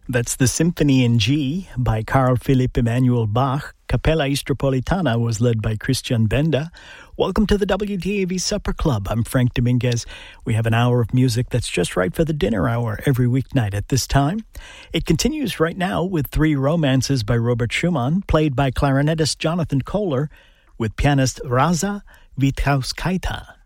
That's the Symphony in G by Carl Philipp Emanuel Bach. Capella Istropolitana was led by Christian Benda. Welcome to the WDAV Supper Club. I'm Frank Dominguez. We have an hour of music that's just right for the dinner hour every weeknight at this time. It continues right now with Three Romances by Robert Schumann, played by clarinetist Jonathan Kohler, with pianist Raza Witkowskaita.